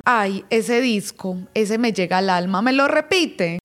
Ay, ese disco, ese me llega al alma, ¿me lo repite?